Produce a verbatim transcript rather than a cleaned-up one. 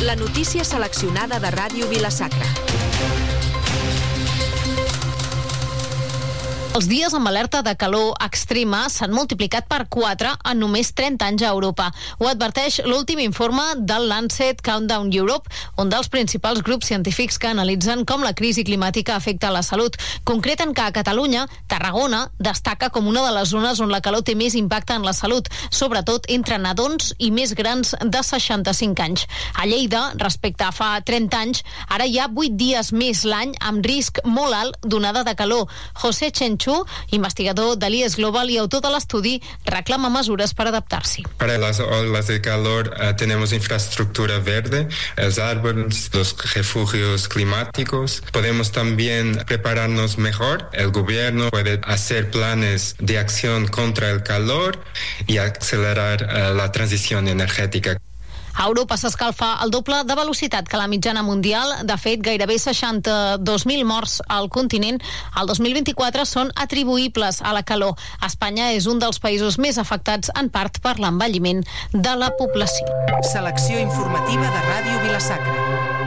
La notícia seleccionada de Ràdio Vila-sacra. Els dies amb alerta de calor extrema s'han multiplicat per quatre en només trenta anys a Europa. Ho adverteix l'últim informe del Lancet Countdown Europe, un dels principals grups científics que analitzen com la crisi climàtica afecta la salut. Concreten que a Catalunya, Tarragona destaca com una de les zones on la calor té més impacte en la salut, sobretot entre nadons i més grans de seixanta-cinc anys. A Lleida, respecte a fa trenta anys, ara hi ha vuit dies més l'any amb risc molt alt d'onada de calor. José Chenchu, investigador de l'I E S Global i autor de l'estudi, reclama mesures per adaptar-s'hi. Para las olas de calor uh, tenemos infraestructura verde, los árboles, los refugios climáticos. Podemos también prepararnos mejor. El gobierno puede hacer planes de acción contra el calor y acelerar uh, la transición energética. A Europa s'escalfa el doble de velocitat que la mitjana mundial. De fet, gairebé seixanta-dos mil morts al continent el dos mil vint-i-quatre són atribuïbles a la calor. Espanya és un dels països més afectats, en part per l'envelliment de la població. Selecció informativa de Ràdio Vila-sacra.